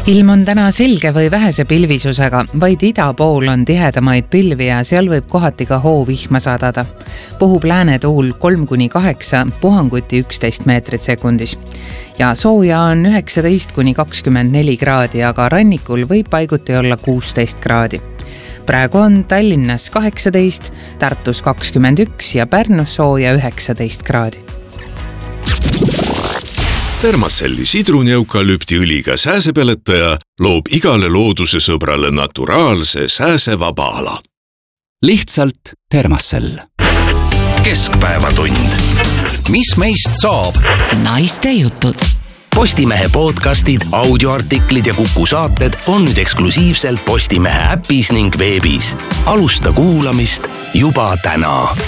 Ilm on täna selge või vähese pilvisusega, vaid ida pool on tihedamaid pilvi ja seal võib kohati ka hoovihma sadada. Puhub läänetuul 3-8, puhanguti 11 meetrit sekundis. Ja sooja on 19-24 kraadi, aga rannikul võib paiguti olla 16 kraadi. Praegu on Tallinnas 18, Tartus 21 ja Pärnus sooja 19 kraadi. Thermacelli sidruneukalüptiõliga sääsepeletaja loob igale looduse sõbrale naturaalse sääsevaba ala. Lihtsalt Thermacell. Keskpäevatund. Mis meist saab? Naiste jutud. Postimehe podcastid, audioartiklid ja Kuku saated on nüüd eksklusiivselt Postimehe äpis ning veebis. Alusta kuulamist juba täna.